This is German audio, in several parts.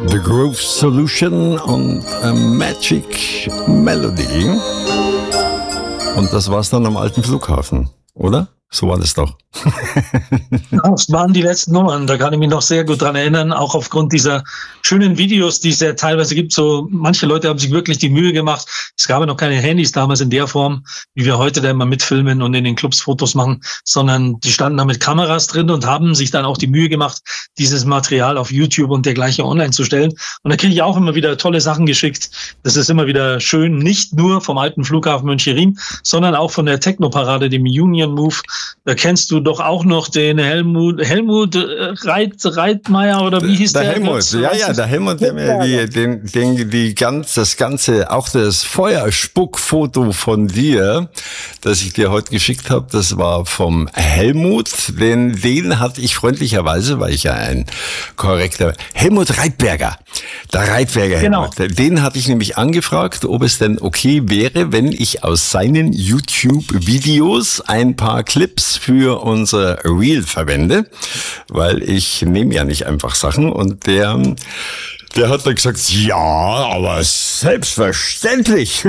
The Groove Solution und A Magic Melody. Und das war's dann am alten Flughafen, oder? So war das doch. Das waren die letzten Nummern, da kann ich mich noch sehr gut dran erinnern, auch aufgrund dieser schönen Videos, die es ja teilweise gibt. So manche Leute haben sich wirklich die Mühe gemacht. Es gab ja noch keine Handys damals in der Form, wie wir heute da immer mitfilmen und in den Clubs Fotos machen, sondern die standen da mit Kameras drin und haben sich dann auch die Mühe gemacht, dieses Material auf YouTube und dergleichen online zu stellen. Und da kriege ich auch immer wieder tolle Sachen geschickt. Das ist immer wieder schön, nicht nur vom alten Flughafen München-Riem, sondern auch von der Techno-Parade, dem Union Move. Da kennst du doch auch noch den Helmut Reitmeier oder wie hieß der? Helmut, der Helmut, der mir das ganze, auch das Feuerspuckfoto von dir, das ich dir heute geschickt habe, das war vom Helmut, den hatte ich freundlicherweise, weil ich ja ein korrekter, Helmut Reitberger, der Reitberger Helmut, genau. Den hatte ich nämlich angefragt, ob es denn okay wäre, wenn ich aus seinen YouTube-Videos ein paar Clips für unser Reel verwende, weil ich nehme ja nicht einfach Sachen und der hat dann gesagt, ja, aber selbstverständlich.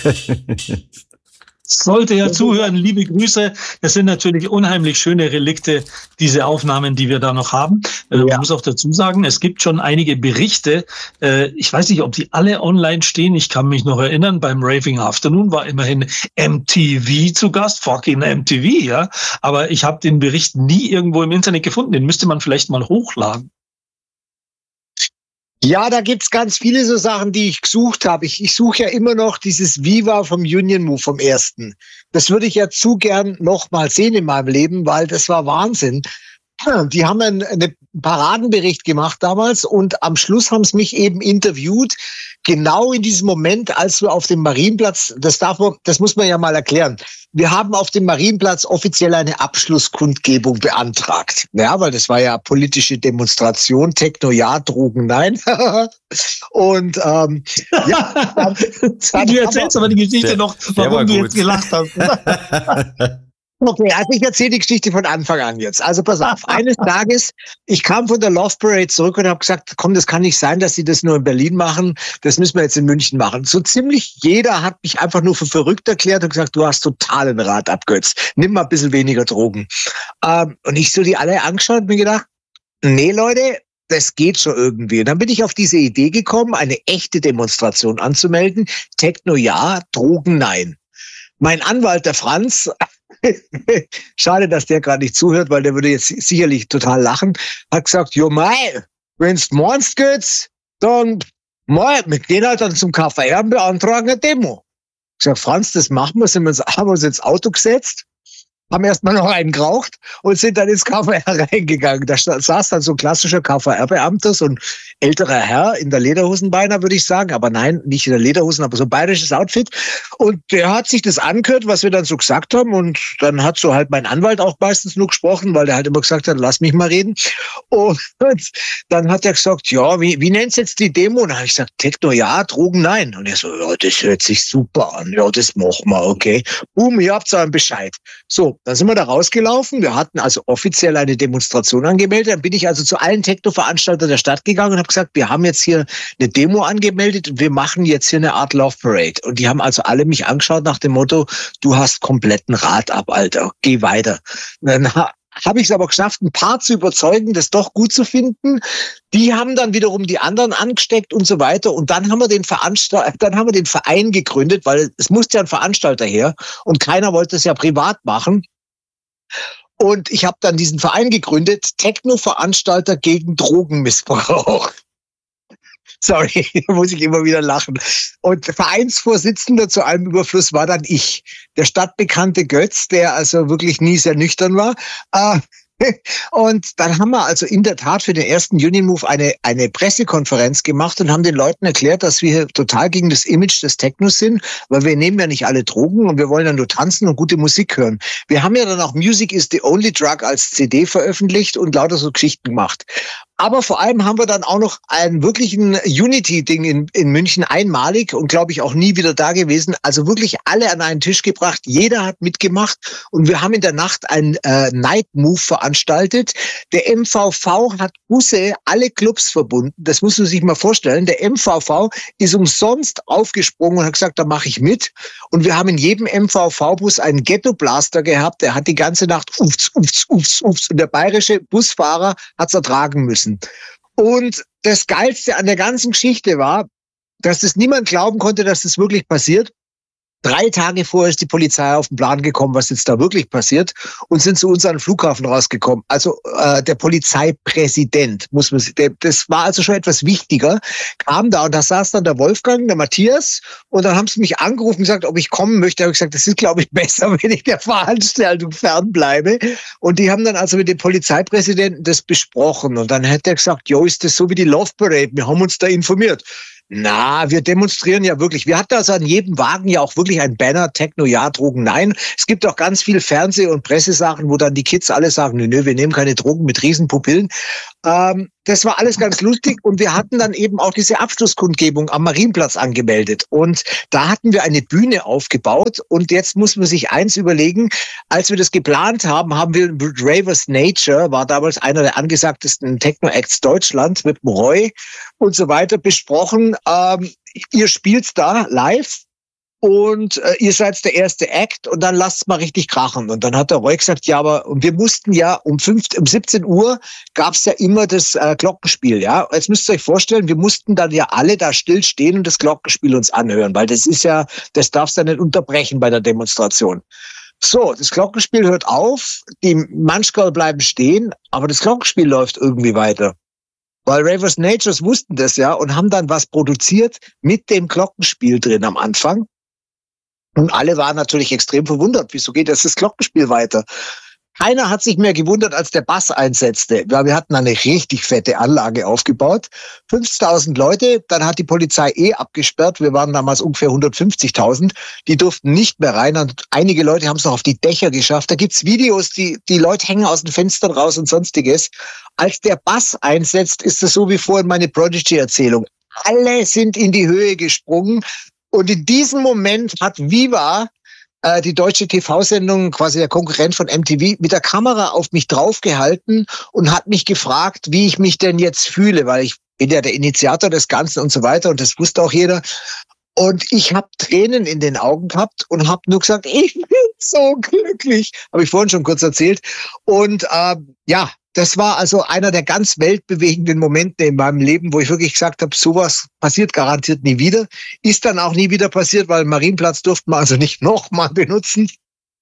Sollte ja zuhören, liebe Grüße. Es sind natürlich unheimlich schöne Relikte, diese Aufnahmen, die wir da noch haben. Man muss auch dazu sagen, es gibt schon einige Berichte. Ich weiß nicht, ob die alle online stehen. Ich kann mich noch erinnern, beim Raving Afternoon war immerhin MTV zu Gast, fucking MTV, ja. Aber ich habe den Bericht nie irgendwo im Internet gefunden. Den müsste man vielleicht mal hochladen. Ja, da gibt's ganz viele so Sachen, die ich gesucht habe. Ich suche ja immer noch dieses Viva vom Union Move vom ersten. Das würde ich ja zu gern noch mal sehen in meinem Leben, weil das war Wahnsinn. Die haben einen Paradenbericht gemacht damals und am Schluss haben sie mich eben interviewt, genau in diesem Moment, als wir auf dem Marienplatz, das muss man ja mal erklären. Wir haben auf dem Marienplatz offiziell eine Abschlusskundgebung beantragt. Ja, weil das war ja politische Demonstration, Techno ja, Drogen nein. Und ja, du erzählst aber die Geschichte noch, warum du jetzt gelacht hast. Okay, also ich erzähle die Geschichte von Anfang an jetzt. Also pass auf, eines Tages, ich kam von der Love Parade zurück und habe gesagt, komm, das kann nicht sein, dass sie das nur in Berlin machen, das müssen wir jetzt in München machen. So ziemlich jeder hat mich einfach nur für verrückt erklärt und gesagt, du hast totalen Rat abgötzt, nimm mal ein bisschen weniger Drogen. Und ich so die alle angeschaut und mir gedacht, nee Leute, das geht schon irgendwie. Und dann bin ich auf diese Idee gekommen, eine echte Demonstration anzumelden. Techno ja, Drogen nein. Mein Anwalt, der Franz, schade, dass der gerade nicht zuhört, weil der würde jetzt sicherlich total lachen, hat gesagt, jo mei, wenn's meinst geht's, dann mei, wir gehen halt dann zum KVR und beantragen eine Demo. Ich sag, Franz, das machen wir, haben wir uns ins Auto gesetzt, haben erstmal noch einen geraucht und sind dann ins KVR reingegangen. Da saß dann so ein klassischer KVR-Beamter, so ein älterer Herr in der Lederhosenbeiner, würde ich sagen. Aber nein, nicht in der Lederhosen, aber so ein bayerisches Outfit. Und der hat sich das angehört, was wir dann so gesagt haben. Und dann hat so halt mein Anwalt auch meistens nur gesprochen, weil der halt immer gesagt hat, lass mich mal reden. Und dann hat er gesagt, ja, wie nennt's jetzt die Demo? Und dann habe ich gesagt, Techno ja, Drogen nein. Und er so, ja, das hört sich super an. Ja, das machen wir, okay. Boom, ihr habt so einen Bescheid. So, dann sind wir da rausgelaufen. Wir hatten also offiziell eine Demonstration angemeldet. Dann bin ich also zu allen Techno-Veranstaltern der Stadt gegangen und habe gesagt, wir haben jetzt hier eine Demo angemeldet und wir machen jetzt hier eine Art Love Parade. Und die haben also alle mich angeschaut nach dem Motto, du hast kompletten Rat ab, Alter, geh weiter. Und dann habe ich es aber geschafft, ein paar zu überzeugen, das doch gut zu finden. Die haben dann wiederum die anderen angesteckt und so weiter. Und dann haben wir den Verein gegründet, weil es musste ja ein Veranstalter her und keiner wollte es ja privat machen. Und ich habe dann diesen Verein gegründet, Techno-Veranstalter gegen Drogenmissbrauch. Sorry, da muss ich immer wieder lachen. Und Vereinsvorsitzender zu allem Überfluss war dann ich, der stadtbekannte Götz, der also wirklich nie sehr nüchtern war. Und dann haben wir also in der Tat für den ersten Union Move eine Pressekonferenz gemacht und haben den Leuten erklärt, dass wir total gegen das Image des Technos sind, weil wir nehmen ja nicht alle Drogen und wir wollen ja nur tanzen und gute Musik hören. Wir haben ja dann auch Music is the Only Drug als CD veröffentlicht und lauter so Geschichten gemacht. Aber vor allem haben wir dann auch noch einen wirklichen Unity-Ding in München, einmalig und glaube ich auch nie wieder da gewesen. Also wirklich alle an einen Tisch gebracht. Jeder hat mitgemacht und wir haben in der Nacht einen Night Move veranstaltet. Der MVV hat Busse, alle Clubs verbunden. Das muss man sich mal vorstellen. Der MVV ist umsonst aufgesprungen und hat gesagt, da mache ich mit. Und wir haben in jedem MVV-Bus einen Ghetto-Blaster gehabt. Der hat die ganze Nacht ufs. Und der bayerische Busfahrer hat's ertragen müssen. Und das Geilste an der ganzen Geschichte war, dass das niemand glauben konnte, dass das wirklich passiert. 3 Tage vorher ist die Polizei auf den Plan gekommen, was jetzt da wirklich passiert, und sind zu uns an den Flughafen rausgekommen. Also der Polizeipräsident, das war also schon etwas wichtiger, kam da und da saß dann der Wolfgang, der Matthias, und dann haben sie mich angerufen und gesagt, ob ich kommen möchte. Da habe ich gesagt, das ist, glaube ich, besser, wenn ich der Veranstaltung fernbleibe. Und die haben dann also mit dem Polizeipräsidenten das besprochen. Und dann hat er gesagt, jo, ist das so wie die Love Parade? Wir haben uns da informiert. Na, wir demonstrieren ja wirklich. Wir hatten also an jedem Wagen ja auch wirklich ein Banner, Techno, ja, Drogen, nein. Es gibt auch ganz viel Fernseh- und Pressesachen, wo dann die Kids alle sagen, nö, wir nehmen keine Drogen mit Riesenpupillen. Das war alles ganz lustig und wir hatten dann eben auch diese Abschlusskundgebung am Marienplatz angemeldet und da hatten wir eine Bühne aufgebaut und jetzt muss man sich eins überlegen, als wir das geplant haben, haben wir mit Ravers Nature, war damals einer der angesagtesten Techno-Acts Deutschland, mit dem Roy und so weiter besprochen, ihr spielt da live und ihr seid der erste Act und dann lasst's mal richtig krachen. Und dann hat der Roy gesagt, ja, aber und wir mussten ja um 17 Uhr gab's ja immer das Glockenspiel, ja. Jetzt müsst ihr euch vorstellen, wir mussten dann ja alle da still stehen und das Glockenspiel uns anhören, weil das ist ja, das darfst du ja nicht unterbrechen bei der Demonstration. So, das Glockenspiel hört auf, die Manschkerl bleiben stehen, aber das Glockenspiel läuft irgendwie weiter. Weil Ravers Natures wussten das ja und haben dann was produziert mit dem Glockenspiel drin am Anfang. Und alle waren natürlich extrem verwundert. Wieso geht das Glockenspiel weiter? Keiner hat sich mehr gewundert, als der Bass einsetzte. Ja, wir hatten eine richtig fette Anlage aufgebaut. 50.000 Leute, dann hat die Polizei abgesperrt. Wir waren damals ungefähr 150.000. Die durften nicht mehr rein. Und einige Leute haben es noch auf die Dächer geschafft. Da gibt's Videos, die Leute hängen aus den Fenstern raus und sonstiges. Als der Bass einsetzt, ist das so wie vorhin meine Prodigy-Erzählung. Alle sind in die Höhe gesprungen. Und in diesem Moment hat Viva, die deutsche TV-Sendung, quasi der Konkurrent von MTV, mit der Kamera auf mich draufgehalten und hat mich gefragt, wie ich mich denn jetzt fühle, weil ich bin ja der Initiator des Ganzen und so weiter und das wusste auch jeder. Und ich habe Tränen in den Augen gehabt und habe nur gesagt, ich bin so glücklich. Habe ich vorhin schon kurz erzählt. Und ja, das war also einer der ganz weltbewegenden Momente in meinem Leben, wo ich wirklich gesagt habe, sowas passiert garantiert nie wieder. Ist dann auch nie wieder passiert, weil Marienplatz durften wir also nicht nochmal benutzen.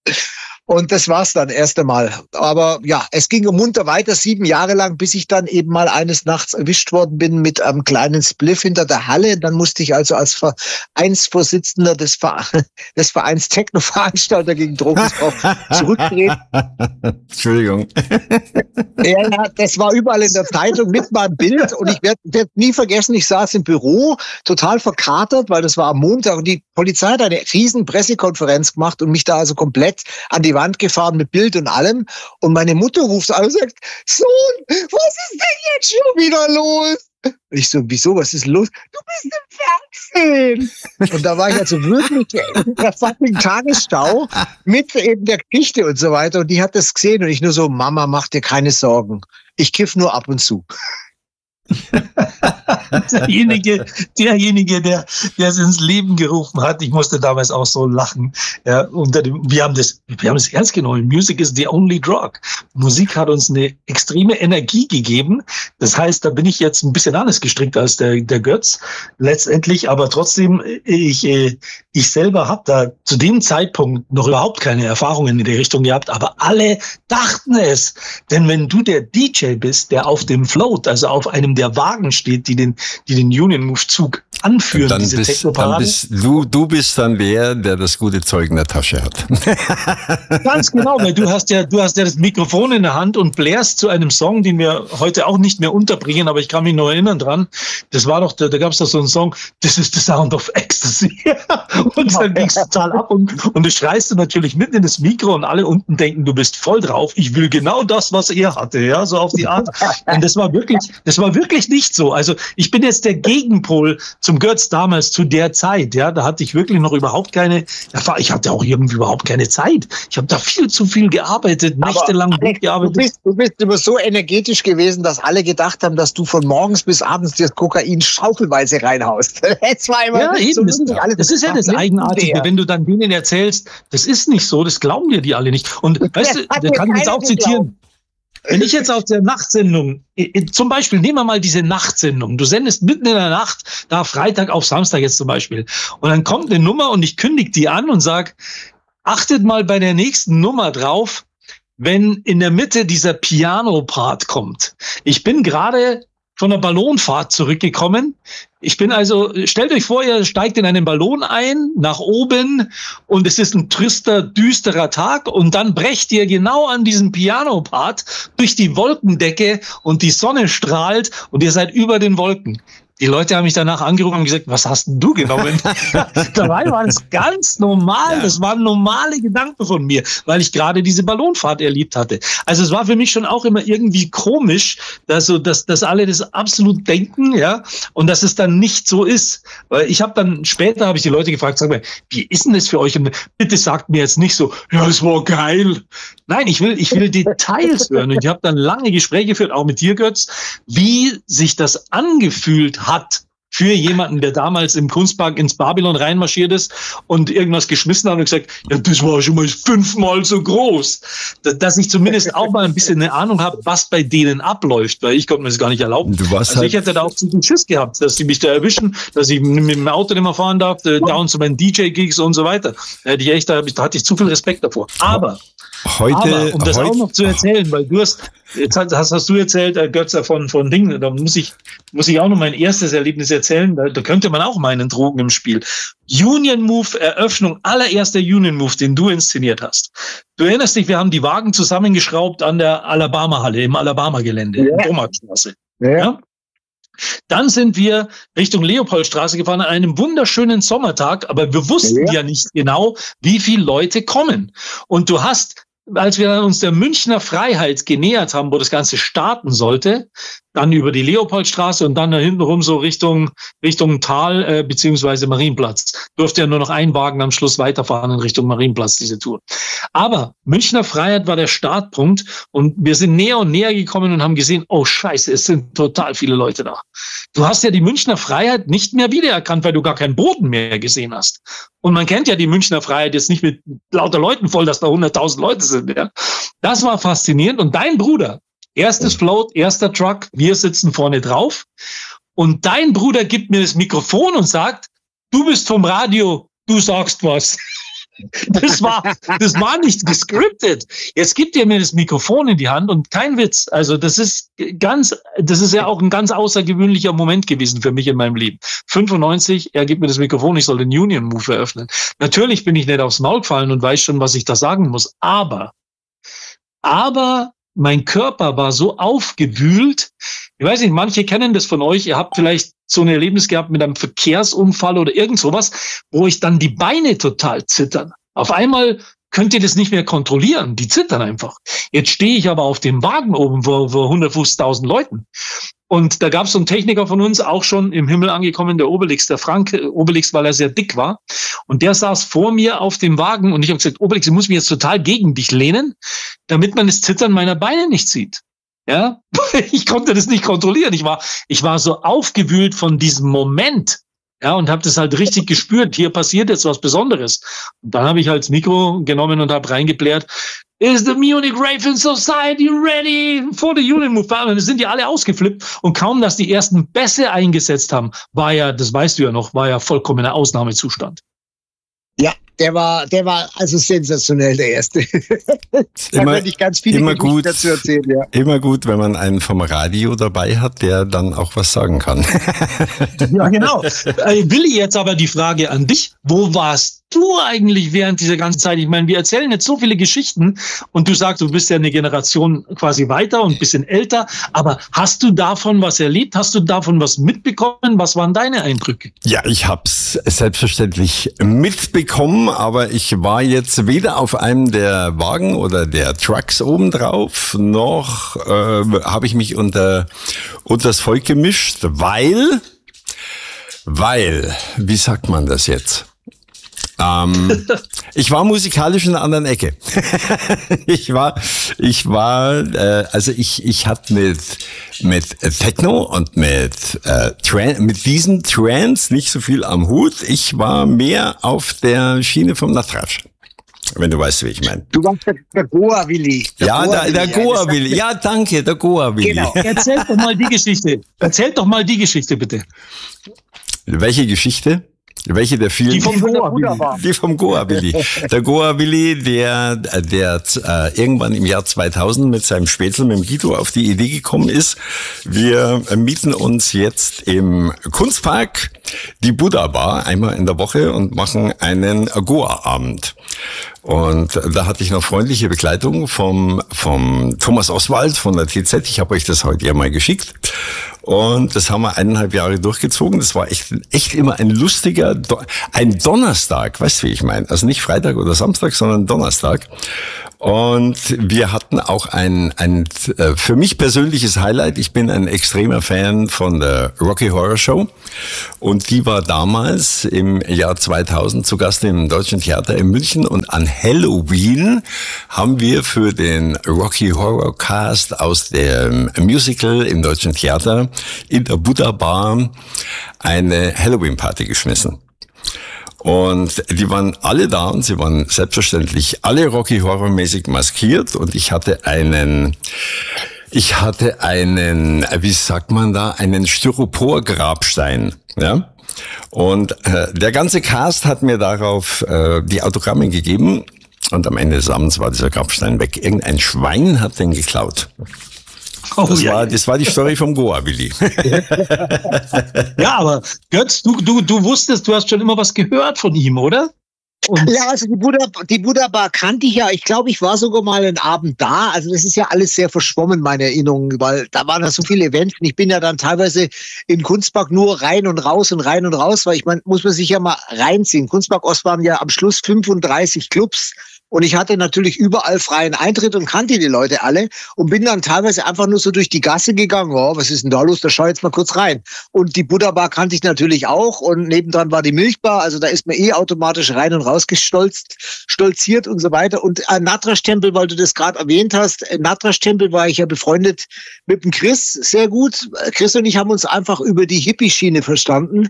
Und das war's dann erst einmal. Aber ja, es ging munter weiter, 7 Jahre lang, bis ich dann eben mal eines Nachts erwischt worden bin mit einem kleinen Spliff hinter der Halle. Dann musste ich also als Vereinsvorsitzender des Vereins Techno-Veranstalter gegen Drogenmissbrauch zurücktreten. Entschuldigung. Ja, das war überall in der Zeitung mit meinem Bild und ich werde nie vergessen, ich saß im Büro, total verkatert, weil das war am Montag und die Polizei hat eine riesen Pressekonferenz gemacht und mich da also komplett an die Wand gefahren mit Bild und allem. Und meine Mutter ruft an und sagt, Sohn, was ist denn jetzt schon wieder los? Und ich so, wieso, was ist los? Du bist im Fernsehen. Und da war ich also wirklich in der fucking Tagesschau mit eben der Geschichte und so weiter. Und die hat das gesehen und ich nur so, Mama, mach dir keine Sorgen. Ich kiff nur ab und zu. derjenige, der es ins Leben gerufen hat, ich musste damals auch so lachen. Ja, wir haben das ernst genommen. Music is the only drug. Musik hat uns eine extreme Energie gegeben. Das heißt, da bin ich jetzt ein bisschen anders gestrickt als der Götz letztendlich, aber trotzdem, ich selber habe da zu dem Zeitpunkt noch überhaupt keine Erfahrungen in der Richtung gehabt, aber alle dachten es. Denn wenn du der DJ bist, der auf dem Float, also auf einem der Wagen steht, die den die den Union Move Zug anführen, dann diese Techno-Parade. Du bist dann der das gute Zeug in der Tasche hat. Ganz genau, weil du hast ja das Mikrofon in der Hand und blärst zu einem Song, den wir heute auch nicht mehr unterbringen, aber ich kann mich noch erinnern dran. Das war doch, da gab es doch so einen Song, This is the Sound of Ecstasy. Und dann ging es total ab und du schreist du natürlich mitten in das Mikro und alle unten denken, du bist voll drauf. Ich will genau das, was er hatte, ja, so auf die Art. Und das war wirklich nicht so. Also ich bin jetzt der Gegenpol zum Götz damals zu der Zeit, ja, da hatte ich wirklich noch überhaupt keine, ich hatte auch irgendwie überhaupt keine Zeit. Ich habe da viel zu viel gearbeitet, nächtelang durchgearbeitet. Du bist immer so energetisch gewesen, dass alle gedacht haben, dass du von morgens bis abends das Kokain schaufelweise reinhaust. Es war immer ja, eben, so das ist ja das Eigenartige, wenn du dann denen erzählst, das ist nicht so, das glauben dir die alle nicht. Und weißt du, da kann ich jetzt auch zitieren. Wenn ich jetzt auf der Nachtsendung, zum Beispiel, nehmen wir mal diese Nachtsendung, du sendest mitten in der Nacht, da Freitag auf Samstag jetzt zum Beispiel, und dann kommt eine Nummer und ich kündige die an und sage, achtet mal bei der nächsten Nummer drauf, wenn in der Mitte dieser Piano-Part kommt. Ich bin gerade von der Ballonfahrt zurückgekommen. Ich bin also, stellt euch vor, ihr steigt in einen Ballon ein, nach oben, und es ist ein trüster, düsterer Tag, und dann brecht ihr genau an diesem Piano-Part durch die Wolkendecke und die Sonne strahlt und ihr seid über den Wolken. Die Leute haben mich danach angerufen und gesagt, was hast denn du genommen? Dabei war das ganz normal. Ja. Das waren normale Gedanken von mir, weil ich gerade diese Ballonfahrt erlebt hatte. Also es war für mich schon auch immer irgendwie komisch, dass alle das absolut denken, ja, und dass es dann nicht so ist. Weil später habe ich die Leute gefragt, sag mal, wie ist denn das für euch? Und bitte sagt mir jetzt nicht so, ja, es war geil. Nein, ich will Details hören. Und ich habe dann lange Gespräche geführt, auch mit dir, Götz, wie sich das angefühlt hat für jemanden, der damals im Kunstpark ins Babylon reinmarschiert ist und irgendwas geschmissen hat und gesagt, ja, das war schon mal 5-mal so groß. Dass ich zumindest auch mal ein bisschen eine Ahnung habe, was bei denen abläuft, weil ich konnte mir das gar nicht erlauben. Ich hätte da auch zu viel Schiss gehabt, dass sie mich da erwischen, dass ich mit dem Auto nicht mehr fahren darf, down zu meinen DJ-Gigs und so weiter. Da hatte ich zu viel Respekt davor. Aber um das auch noch zu erzählen, weil jetzt hast du erzählt, Götz, von Dingen, da muss ich auch noch mein erstes Erlebnis erzählen, da könnte man auch meinen Drogen im Spiel. Union Move, Eröffnung, allererster Union Move, den du inszeniert hast. Du erinnerst dich, wir haben die Wagen zusammengeschraubt an der Alabama-Halle, im Alabama-Gelände, in der Thomasstraße. Ja? Dann sind wir Richtung Leopoldstraße gefahren an einem wunderschönen Sommertag, aber wir wussten ja nicht genau, wie viele Leute kommen. Und du hast, als wir uns der Münchner Freiheit genähert haben, wo das Ganze starten sollte, dann über die Leopoldstraße und dann da hinten rum so Richtung Tal beziehungsweise Marienplatz. Durfte ja nur noch ein Wagen am Schluss weiterfahren in Richtung Marienplatz, diese Tour. Aber Münchner Freiheit war der Startpunkt und wir sind näher und näher gekommen und haben gesehen, oh Scheiße, es sind total viele Leute da. Du hast ja die Münchner Freiheit nicht mehr wiedererkannt, weil du gar keinen Boden mehr gesehen hast. Und man kennt ja die Münchner Freiheit jetzt nicht mit lauter Leuten voll, dass da 100.000 Leute sind. Ja? Das war faszinierend. Und dein Bruder, erstes Float, erster Truck, wir sitzen vorne drauf. Und dein Bruder gibt mir das Mikrofon und sagt, du bist vom Radio, du sagst was. Das war nicht gescriptet. Jetzt gibt er mir das Mikrofon in die Hand und kein Witz. Also das ist ja auch ein ganz außergewöhnlicher Moment gewesen für mich in meinem Leben. 95, er gibt mir das Mikrofon, ich soll den Union Move eröffnen. Natürlich bin ich nicht aufs Maul gefallen und weiß schon, was ich da sagen muss. Aber mein Körper war so aufgewühlt. Ich weiß nicht, manche kennen das von euch. Ihr habt vielleicht so ein Erlebnis gehabt mit einem Verkehrsunfall oder irgend sowas, wo ich dann die Beine total zittern. Auf einmal könnt ihr das nicht mehr kontrollieren. Die zittern einfach. Jetzt stehe ich aber auf dem Wagen oben vor 150.000 Leuten. Und da gab es so einen Techniker von uns, auch schon im Himmel angekommen, der Obelix, der Frank Obelix, weil er sehr dick war. Und der saß vor mir auf dem Wagen und ich habe gesagt, Obelix, ich muss mich jetzt total gegen dich lehnen, damit man das Zittern meiner Beine nicht sieht. Ja, ich konnte das nicht kontrollieren. Ich war so aufgewühlt von diesem Moment. Ja, und habe das halt richtig gespürt. Hier passiert jetzt was Besonderes. Und dann habe ich halt das Mikro genommen und habe reingeplärt. Is the Munich Raven Society ready for the Union Move? Und dann sind die alle ausgeflippt. Und kaum, dass die ersten Bässe eingesetzt haben, war ja, das weißt du ja noch, war ja vollkommener Ausnahmezustand. Ja, der war also sensationell, der erste. Da könnte ich ganz viele Geschichten dazu erzählen, ja. Immer gut, wenn man einen vom Radio dabei hat, der dann auch was sagen kann. Ja, genau. Willi, jetzt aber die Frage an dich. Wo warst du eigentlich während dieser ganzen Zeit? Ich meine, wir erzählen jetzt so viele Geschichten und du sagst, du bist ja eine Generation quasi weiter und ein bisschen älter, aber hast du davon was erlebt? Hast du davon was mitbekommen? Was waren deine Eindrücke? Ja, ich hab's selbstverständlich mitbekommen, aber ich war jetzt weder auf einem der Wagen oder der Trucks obendrauf, noch habe ich mich unter das Volk gemischt, weil, wie sagt man das jetzt? Ich war musikalisch in einer anderen Ecke. Ich hatte mit Techno und mit diesem Trance nicht so viel am Hut. Ich war mehr auf der Schiene vom Natrasch. Wenn du weißt, wie ich meine. Du warst der Goa-Willi. Der Goa-Willi. Ja, danke, der Goa-Willi. Genau. Erzähl doch mal die Geschichte, bitte. Welche Geschichte? Welche der vielen? Die vom Goa-Willi. Die vom Goa-Willi. Der Goa-Willi, der irgendwann im Jahr 2000 mit seinem Spätzle, mit dem Guido, auf die Idee gekommen ist, wir mieten uns jetzt im Kunstpark die Buddha Bar einmal in der Woche und machen einen Goa-Abend. Und da hatte ich noch freundliche Begleitung vom Thomas Oswald von der TZ. Ich habe euch das heute ja mal geschickt. Und das haben wir 1,5 Jahre durchgezogen. Das war echt immer ein lustiger, ein Donnerstag, weißt du, wie ich meine? Also nicht Freitag oder Samstag, sondern Donnerstag. Und wir hatten auch ein für mich persönliches Highlight. Ich bin ein extremer Fan von der Rocky Horror Show. Und die war damals im Jahr 2000 zu Gast im Deutschen Theater in München. Und an Halloween haben wir für den Rocky Horror Cast aus dem Musical im Deutschen Theater in der Buddha Bar eine Halloween-Party geschmissen. Und die waren alle da und sie waren selbstverständlich alle Rocky Horror mäßig maskiert und ich hatte einen, wie sagt man da, einen Styropor-Grabstein, ja. Und der ganze Cast hat mir darauf die Autogramme gegeben und am Ende des Abends war dieser Grabstein weg. Irgendein Schwein hat den geklaut. Das war die Story vom Goa-Willi. Ja, aber Götz, du wusstest, du hast schon immer was gehört von ihm, oder? Ja, also die Buddha Bar kannte ich ja. Ich glaube, ich war sogar mal einen Abend da. Also das ist ja alles sehr verschwommen, meine Erinnerungen, weil da waren ja so viele Events. Und ich bin ja dann teilweise im Kunstpark nur rein und raus, weil ich meine, muss man sich ja mal reinziehen. Kunstpark Ost waren ja am Schluss 35 Clubs. Und ich hatte natürlich überall freien Eintritt und kannte die Leute alle und bin dann teilweise einfach nur so durch die Gasse gegangen. Oh, was ist denn da los? Da schau jetzt mal kurz rein. Und die Buddha Bar kannte ich natürlich auch und nebendran war die Milchbar. Also da ist man automatisch rein und raus stolziert und so weiter. Und Natrasch-Tempel, weil du das gerade erwähnt hast, Natrasch-Tempel war ich ja befreundet mit dem Chris, sehr gut. Chris und ich haben uns einfach über die Hippie-Schiene verstanden.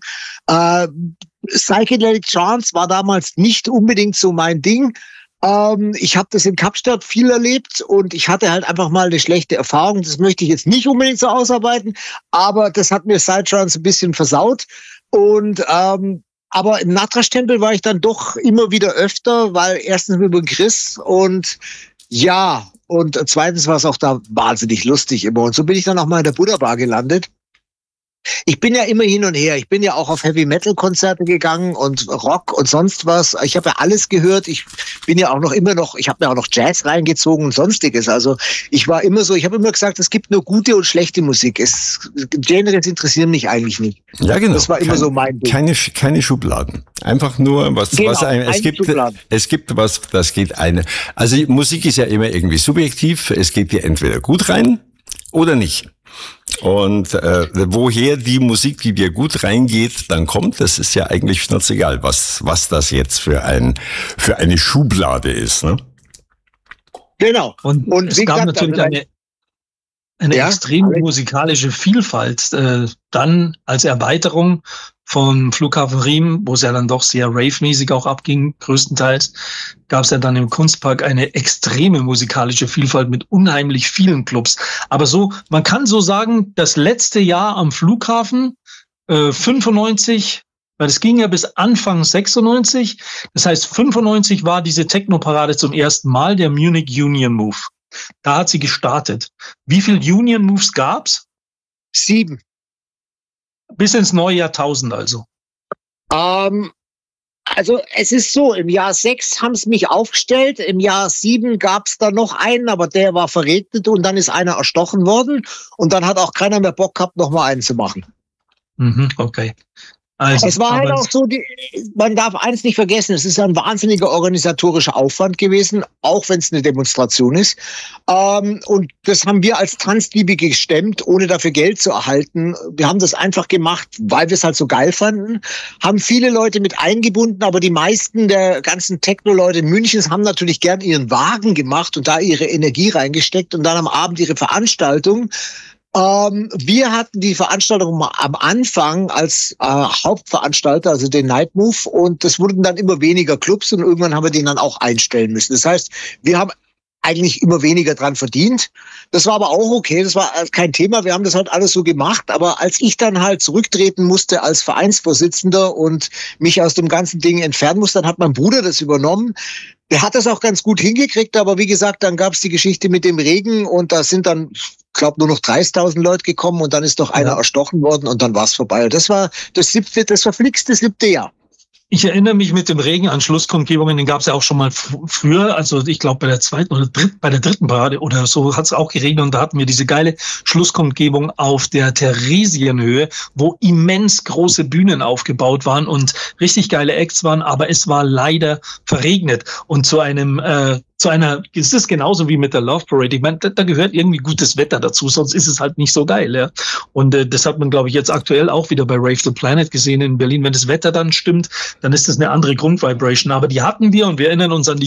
Psychedelic Trance war damals nicht unbedingt so mein Ding. Ich habe das in Kapstadt viel erlebt und ich hatte halt einfach mal eine schlechte Erfahrung. Das möchte ich jetzt nicht unbedingt so ausarbeiten, aber das hat mir Psytrance ein bisschen versaut. Und aber im Natrasch-Tempel war ich dann doch immer wieder öfter, weil erstens mit dem Chris und ja, und zweitens war es auch da wahnsinnig lustig immer. Und so bin ich dann auch mal in der Buddha Bar gelandet. Ich bin ja immer hin und her. Ich bin ja auch auf Heavy-Metal-Konzerte gegangen und Rock und sonst was. Ich habe ja alles gehört. Ich bin ja auch ich habe mir auch noch Jazz reingezogen und Sonstiges. Also ich war immer so, ich habe immer gesagt, es gibt nur gute und schlechte Musik. Genres interessieren mich eigentlich nicht. Ja, genau. Das war immer so mein Ding. Keine Schubladen. Einfach nur, es gibt was, das geht eine. Also Musik ist ja immer irgendwie subjektiv. Es geht dir entweder gut rein oder nicht. Und woher die Musik, die dir gut reingeht, dann kommt, das ist ja eigentlich schnurzegal, was das jetzt für eine Schublade ist. Ne? Genau. Und es gab natürlich eine extreme musikalische Vielfalt dann als Erweiterung vom Flughafen Riem, wo es ja dann doch sehr rave-mäßig auch abging, größtenteils, gab es ja dann im Kunstpark eine extreme musikalische Vielfalt mit unheimlich vielen Clubs. Aber so, man kann so sagen, das letzte Jahr am Flughafen, 95 Weil es ging ja bis Anfang 96. Das heißt, 95 war diese Techno-Parade zum ersten Mal, der Munich Union Move. Da hat sie gestartet. Wie viele Union Moves gab's? 7. Bis ins neue Jahrtausend also. Also es ist so, im Jahr 6 haben sie mich aufgestellt, im Jahr 7 gab es da noch einen, aber der war verregnet und dann ist einer erstochen worden und dann hat auch keiner mehr Bock gehabt, noch mal einen zu machen. Okay. Also, es war halt auch so, man darf eins nicht vergessen, es ist ein wahnsinniger organisatorischer Aufwand gewesen, auch wenn es eine Demonstration ist. Und das haben wir als Tanzliebige gestemmt, ohne dafür Geld zu erhalten. Wir haben das einfach gemacht, weil wir es halt so geil fanden. Haben viele Leute mit eingebunden, aber die meisten der ganzen Techno-Leute Münchens haben natürlich gern ihren Wagen gemacht und da ihre Energie reingesteckt und dann am Abend ihre Veranstaltung. Wir hatten die Veranstaltung am Anfang als Hauptveranstalter, also den Night Move, und das wurden dann immer weniger Clubs und irgendwann haben wir den dann auch einstellen müssen. Das heißt, wir haben eigentlich immer weniger dran verdient. Das war aber auch okay, das war kein Thema, wir haben das halt alles so gemacht, aber als ich dann halt zurücktreten musste als Vereinsvorsitzender und mich aus dem ganzen Ding entfernen musste, dann hat mein Bruder das übernommen. Der hat das auch ganz gut hingekriegt, aber wie gesagt, dann gab es die Geschichte mit dem Regen und da sind dann, ich glaube, nur noch 30.000 Leute gekommen und dann ist doch einer erstochen worden und dann war es vorbei. Das war das verflixte 7. Jahr. Ich erinnere mich mit dem Regen an Schlusskundgebungen, den gab es ja auch schon mal früher, also ich glaube bei der zweiten oder bei der dritten Parade oder so hat es auch geregnet und da hatten wir diese geile Schlusskundgebung auf der Theresienhöhe, wo immens große Bühnen aufgebaut waren und richtig geile Acts waren, aber es war leider verregnet und zu einer, ist es genauso wie mit der Love Parade. Ich meine, da gehört irgendwie gutes Wetter dazu, sonst ist es halt nicht so geil. Ja? Und das hat man, glaube ich, jetzt aktuell auch wieder bei Rave the Planet gesehen in Berlin. Wenn das Wetter dann stimmt, dann ist das eine andere Grundvibration. Aber die hatten wir und wir erinnern uns an die